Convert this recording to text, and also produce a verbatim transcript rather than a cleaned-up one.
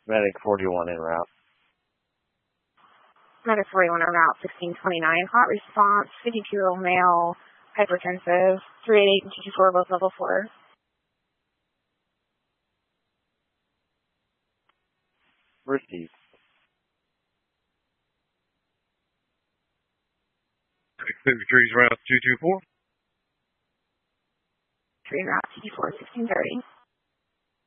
Medic forty-one en route. Medic forty-one en route, sixteen twenty-nine. Hot response, fifty-two-year-old male, hypertensive, three eighty-eight and two twenty-four, both level four. Received. fifty-three's route two two four. Three route two two four, sixteen thirty.